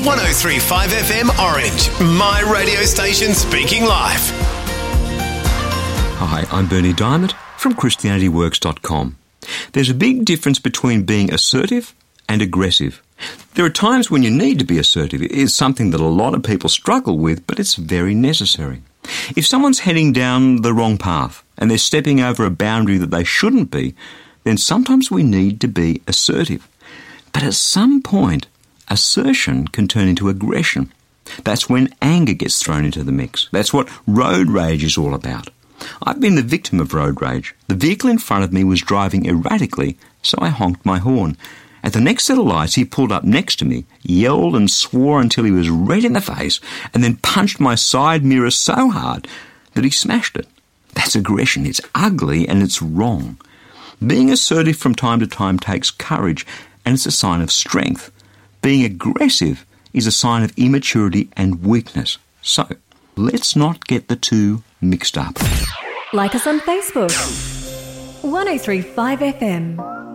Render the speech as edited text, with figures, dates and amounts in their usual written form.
103.5 FM Orange, my radio station speaking live. Hi, I'm Bernie Diamond from ChristianityWorks.com. There's a big difference between being assertive and aggressive. There are times when you need to be assertive. It is something that a lot of people struggle with, but it's very necessary. If someone's heading down the wrong path and they're stepping over a boundary that they shouldn't be, then sometimes we need to be assertive. But at some point, assertion can turn into aggression. That's when anger gets thrown into the mix. That's what road rage is all about. I've been the victim of road rage. The vehicle in front of me was driving erratically, so I honked my horn. At the next set of lights, he pulled up next to me, yelled and swore until he was red in the face, and then punched my side mirror so hard that he smashed it. That's aggression. It's ugly and it's wrong. Being assertive from time to time takes courage, and it's a sign of strength. Being aggressive is a sign of immaturity and weakness. So, let's not get the two mixed up. Like us on Facebook. 103.5 FM.